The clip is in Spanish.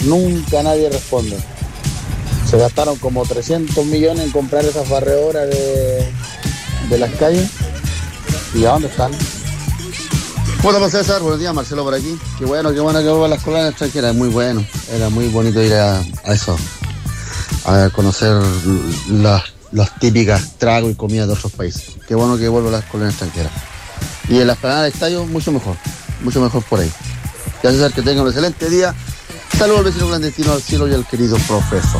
nunca nadie responde. Se gastaron como 300 millones en comprar esas barredoras de las calles. ¿Y a dónde están? ¿Cómo estamos, César? Buenos días, Marcelo por aquí. Qué bueno que vuelva a las colonias extranjeras. Es muy bueno. Era muy bonito ir a eso. A conocer las típicas tragos y comidas de otros países. Qué bueno que vuelva a las colonias extranjeras. Y en la esplanada del estadio, mucho mejor por ahí. Ya, César, que tenga un excelente día. Saludos al vecino clandestino, al cielo y al querido profesor.